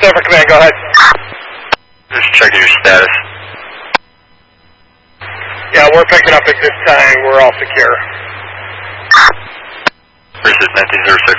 Denver Command, go ahead. Just checking your status. Yeah, we're picking up at this time. We're all secure. Where's it, 1906?